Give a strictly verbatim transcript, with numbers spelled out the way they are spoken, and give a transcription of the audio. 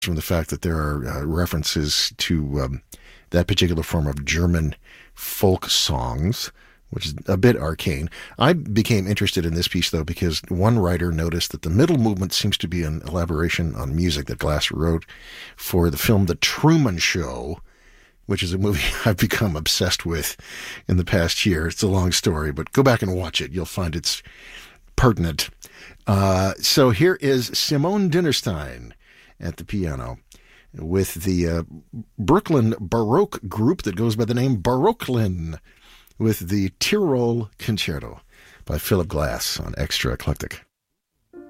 from the fact that there are uh, references to um, that particular form of German folk songs, which is a bit arcane. I became interested in this piece, though, because one writer noticed that the middle movement seems to be an elaboration on music that Glass wrote for the film The Truman Show, which is a movie I've become obsessed with in the past year. It's a long story, but go back and watch it. You'll find it's pertinent. Uh, so here is Simone Dinnerstein at the piano with the uh, Brooklyn Baroque group that goes by the name Baroquelin, with the Tyrol Concerto by Philip Glass on Extra Eclectic.